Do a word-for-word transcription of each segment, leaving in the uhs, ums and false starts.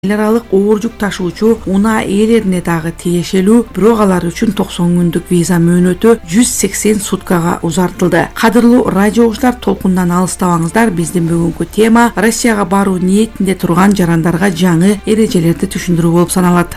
эл аралык оор жүк ташуучу унаа ээлерине дагы тиешелүү, бирок алар үчүн токсон күндүк виза мөөнөтү жүз сексен суткага узартылды. Кадырлуу радио угуучулар, толкундан алыстабаңыздар. Биздин бүгүнкү тема Россияга баруу ниетинде турган жарандарга жаңы эрежелерди түшүндүрүү болуп саналат.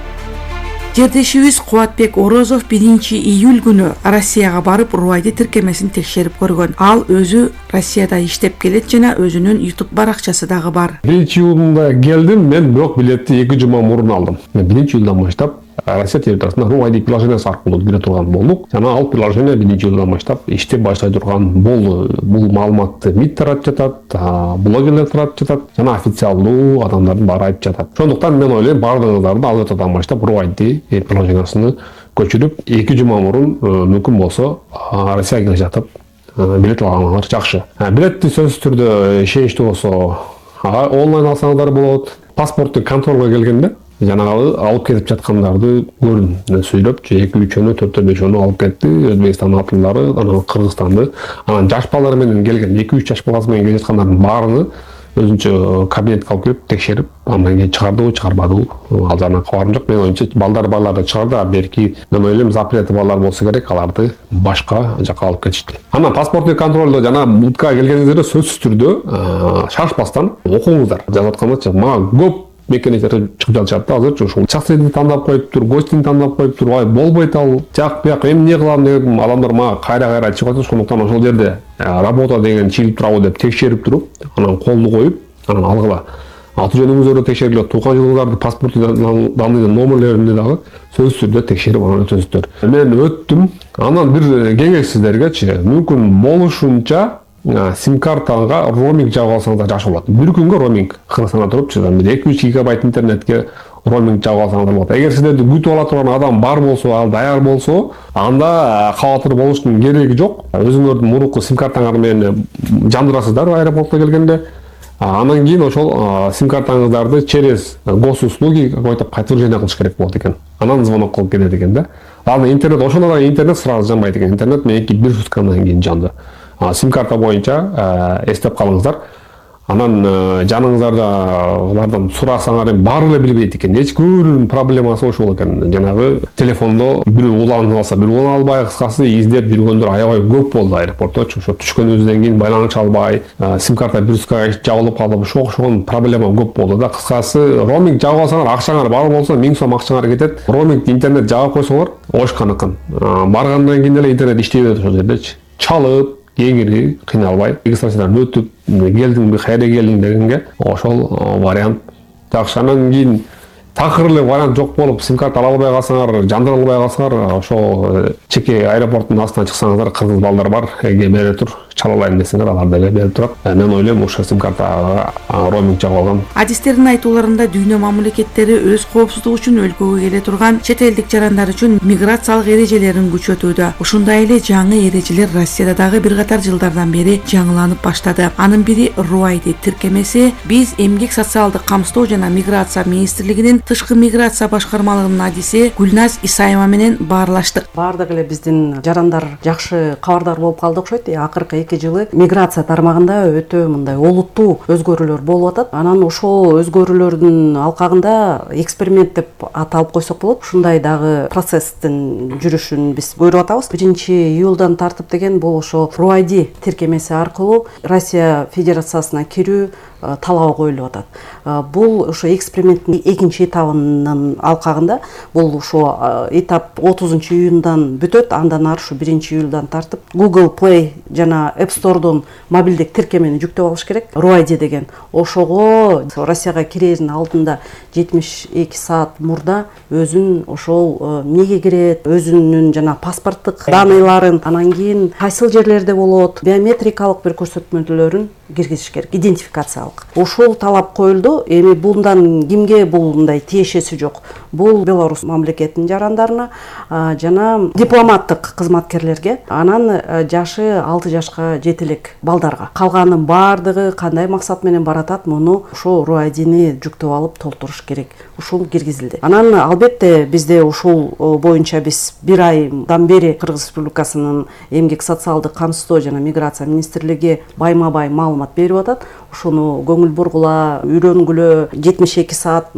Жердешибиз Кубатбек Орозов биринчи июль күнү Россияга барып, Руайди тиркемесин текшерип көргөн. Ал өзү Россияда иштеп келет жана өзүнүн YouTube баракчасы дагы бар. биринчи июлда келдим мен, бирок билетти эки жума мурун алдым. Мен биринчи июлдан баштап Россия территориясына Руайди приложениясы аркылуу кире турган болдук. Жана ал приложение биринчи июлдан баштап иштеп башлай турган болду. Бул маалыматты МИД таратып жатат, блогерлер таратып жатат, жана официалдуу адамдардын баары айтып жатат. Ошондуктан мен ойлойм, бардыгыңыздарды ал жактан баштап Руайди приложениясыны көчүрүп, эки жума мурун мүмкүн болсо Россияга келе жатып билет алганыңар жакшы. Билетти сөзсүз түрдө ишеничтүү болсо онлайн алсаңыздар болот. Паспортту контролго келгенде жанагы алып кетип жаткандарды көрдүм. Сүйлөп, эки үчөнү, төртөө бешөөнү алып кетти. Өзбекстан атылары, анан Кыргызстанды, анан жаш балдар менен келген, эки үч жаш баласы менен келе жаткандардын баарыны өзүнчө кабинетке алып келип текшерип, андан кийин чыгардыбы, чыгарбадыбы, ал жагынан кабарым жок. Мен оюмча балдар барларды чыгарды, а берки мен ойлойм запрети балдар болсо керек, аларды башка жака алып кетишти. Анан паспорттук контролдо жана бутка келгениңиздерде сөзсүз түрдө шашпастан окуңуздар. Жазып аткандачы мага көп мекенеттер чыгып жатышат. Азырчы ушул чаксыйды тандап коюптур, гостин тандап коюптур, ай болбойт ал, жак бияк эми эмне кылам деп адамдар мага кайра-кайра чыгып атат. Ошондуктан ошол жерде работа деген чыгып турабы деп текшерип туруп, анан колду коюп, анан алгыла. Аты жөнүңүздөрдү текшергиле, тууган жылыңыздарды, паспорттун данныйдын номерлерин дагы сөзсүз түрдө текшерип анан өтөсүздөр. Мен өттүм. Анан бир кеңеш сиздергечи, мүмкүн болушунча сим-картаңа роуминг жабып алсаңыздар жакшы болот. Бир күнгө роуминг Кыргызстанда туруп чыгат. эки үч гигабайт интернетке роуминг жабып алсаңыздар болот. Эгер сиздерди күтүп ала турган адам бар болсо, ал даяр болсо, анда кабатыр болуштун кереги жок. Өзүңөрдүн мурунку сим-картаңар менен жандырасыздар аэропортко келгенде. Анан кийин ошол сим-картаңыздарды через госуслуги какой-то подтверждение кылыш керек болот экен. Анан звонок кылып келет экен да. Ал интернет, ошондо да интернет сразу жанбайт экен. Интернет меники бир суткадан кийин жанды. Сим-карта боюнча эстеп калыңыздар. Анан жаныңыздарда алардан сурасаңар эми баары эле билбейт экен. Эч көрүн проблемасы ошол экен. Жанагы телефондо бирөө уланып алса, бирөө улана албай, кыскасы издеп жүргөндөр аябай көп болду аэропортто. Ошо түшкөнүбүздөн кийин байланыш албай, сим-карта бир суткага жабылып калып, ошо ошол проблема көп болду да. Кыскасы роуминг жабып алсаңар, акчаңар бар болсо, миң сом акчаңар кетет. Роуминг интернет жабып койсоңор, ошканыкын. Баргандан кийин эле интернет иштей берет ошол жердечи. Чалып кеңири кыйналбай, регистрациядан өтүп, келдиңби, кайра келдиң дегенге ошол вариант жакшы. Анан кийин такыр эле вариант жок болуп, сим-карта ала албай калсаңар, жандыра албай калсаңар, ошо чеке аэропорттун астынан чыксаңыздар, кыргыз балдар бар, эге бере тур, чала алайын десеңер, алар деле берип турат. Мен ойлойм, ошо сим-картага роуминг жабып алган. Адистердин айтууларында дүйнө мамлекеттери өз коопсуздугу үчүн өлкөгө келе турган чет элдик жарандар үчүн миграциялык эрежелерин күчөтүүдө. Ушундай эле жаңы эрежелер Россияда дагы бир катар жылдардан бери жаңыланып баштады. Анын бири Руайди тиркемеси. Биз Эмгек социалдык камсыздоо жана миграция министрлигинин тышкы миграция башкармалыгынын адиси Гүлназ Исаева менен баарлаштык. Баардык эле биздин жарандар жакшы кабардар болуп калды окшойт. Акыркы эки жылы миграция тармагында өтө мындай олуттуу өзгөрүүлөр болуп атат. Анан ошол өзгөрүүлөрдүн алкагында эксперимент деп аталып койсок болот. Ушундай дагы процесстин жүрүшүн биз көрүп атабыз. биринчи июлдан тартып деген бул ошо Руайди тиркемеси аркылуу Россия Федерациясына кирүү талабы коюлуп атат. Бул ошо эксперименттин экинчи этабынын алкагында, бул ошо этап отузунчу июндан бүтөт. Андан ары ушу биринчи июлдан тартып Google Play жана App Store'дон мобилдик тиркемени жүктөп алыш керек. Руайди деген. Ошого Россияга кирердин алдында жетимиш эки саат мурда өзүн ошол эмнеге кирет, өзүнүн жана паспорттук данныйларын, анан кийин кайсыл жерлерде болот, биометрикалык бир көрсөтмөлөрүн киргизиш керек, идентификациялык. Ошол талап коюлду. Эми bundan кимге бул мындай тиешеси жок. Бул Беларусь мамлекетинин жарандарына жана дипломаттык кызматкерлерге, анан жашы алты жашка жете элек балдарга. Калганын баардыгы кандай максат менен баратат, муну ошо Руайдини жүктөп алып толтуруш керек. Ушул киргизилди. Анан албетте бизде ушул боюнча биз бир айдан бери Кыргыз Республикасынын Эмгек социалдык камсыздоо жана миграция министрлиги байма-бай маалымат маалымат берип атат. Ошону көңүл бургула, үйрөнгүлө жетимиш эки саат